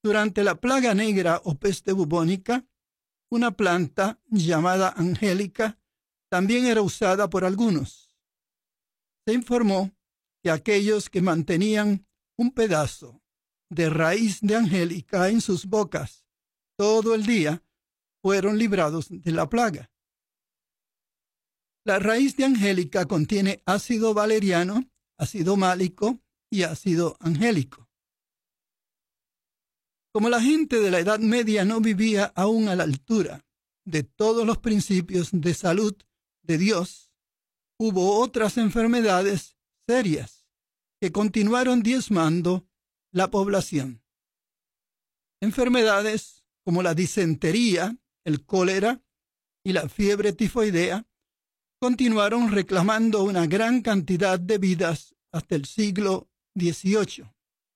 Durante la plaga negra o peste bubónica, una planta llamada angélica también era usada por algunos. Se informó que aquellos que mantenían un pedazo de raíz de angélica en sus bocas todo el día fueron librados de la plaga. La raíz de angélica contiene ácido valeriano, ácido málico y ácido angélico. Como la gente de la Edad Media no vivía aún a la altura de todos los principios de salud de Dios, hubo otras enfermedades serias que continuaron diezmando la población. Enfermedades como la disentería, el cólera y la fiebre tifoidea continuaron reclamando una gran cantidad de vidas hasta el siglo XVIII.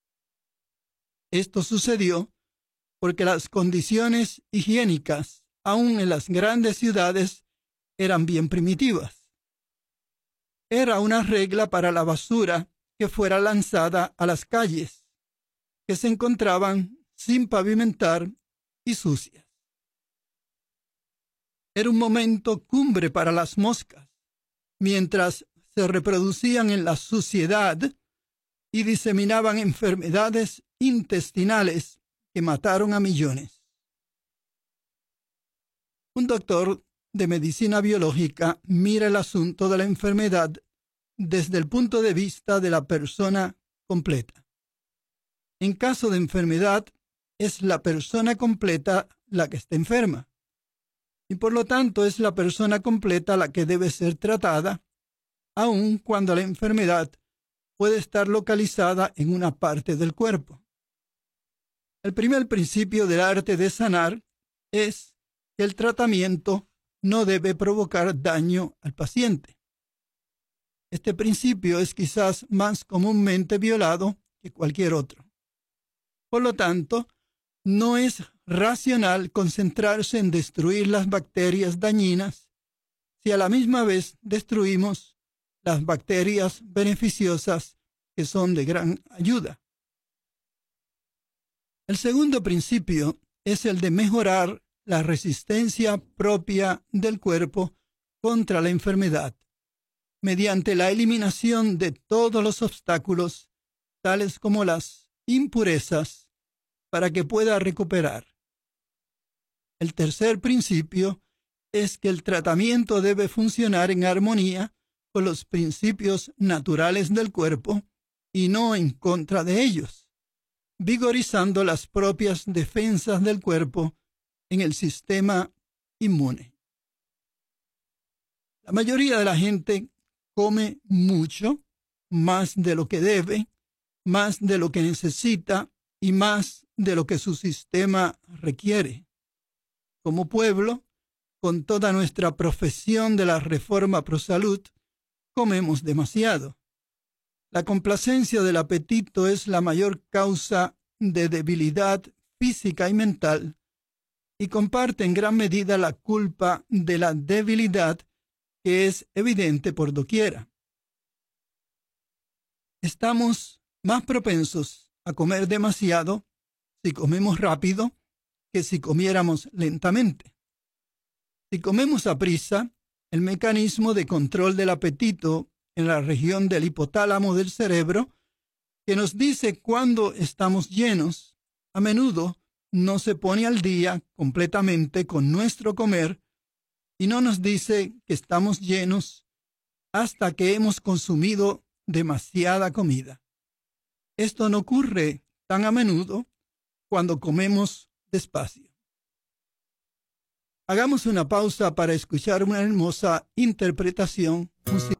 Esto sucedió porque las condiciones higiénicas, aun en las grandes ciudades, eran bien primitivas. Era una regla para la basura que fuera lanzada a las calles, que se encontraban sin pavimentar y sucias. Era un momento cumbre para las moscas, mientras se reproducían en la suciedad y diseminaban enfermedades intestinales que mataron a millones. Un doctor de medicina biológica mira el asunto de la enfermedad desde el punto de vista de la persona completa. En caso de enfermedad, es la persona completa la que está enferma, y por lo tanto es la persona completa la que debe ser tratada, aun cuando la enfermedad puede estar localizada en una parte del cuerpo. El primer principio del arte de sanar es que el tratamiento no debe provocar daño al paciente. Este principio es quizás más comúnmente violado que cualquier otro. Por lo tanto, no es racional concentrarse en destruir las bacterias dañinas si a la misma vez destruimos las bacterias beneficiosas que son de gran ayuda. El segundo principio es el de mejorar la resistencia propia del cuerpo contra la enfermedad, mediante la eliminación de todos los obstáculos, tales como las impurezas, para que pueda recuperar. El tercer principio es que el tratamiento debe funcionar en armonía con los principios naturales del cuerpo y no en contra de ellos, vigorizando las propias defensas del cuerpo en el sistema inmune. La mayoría de la gente come mucho, más de lo que debe, más de lo que necesita y más de lo que su sistema requiere. Como pueblo, con toda nuestra profesión de la reforma pro salud, comemos demasiado. La complacencia del apetito es la mayor causa de debilidad física y mental, y comparte en gran medida la culpa de la debilidad que es evidente por doquiera. Estamos más propensos a comer demasiado si comemos rápido que si comiéramos lentamente. Si comemos a prisa, el mecanismo de control del apetito en la región del hipotálamo del cerebro, que nos dice cuándo estamos llenos, a menudo no se pone al día completamente con nuestro comer y no nos dice que estamos llenos hasta que hemos consumido demasiada comida. Esto no ocurre tan a menudo cuando comemos despacio. Hagamos una pausa para escuchar una hermosa interpretación musical.